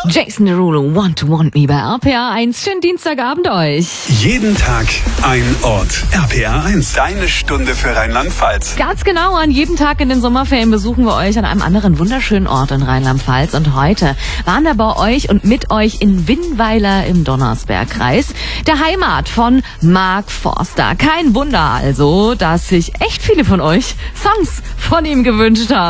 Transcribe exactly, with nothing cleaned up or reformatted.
Jason Derulo, Want to Want Me bei R P R eins. Schönen Dienstagabend euch. Jeden Tag ein Ort. R P R eins, deine Stunde für Rheinland-Pfalz. Ganz genau, an jedem Tag in den Sommerferien besuchen wir euch an einem anderen wunderschönen Ort in Rheinland-Pfalz. Und heute waren wir bei euch und mit euch in Winnweiler im Donnersbergkreis, der Heimat von Mark Forster. Kein Wunder also, dass sich echt viele von euch Songs von ihm gewünscht haben.